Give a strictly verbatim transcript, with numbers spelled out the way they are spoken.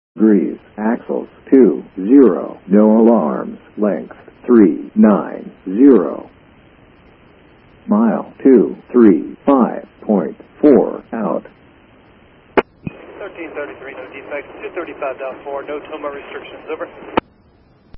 degrees, axles, two, zero, no alarms, length, three, nine, zero, mile, two, three, five point four, out. thirteen thirty-three, no defects, two thirty-five down four, no Toma restrictions, over.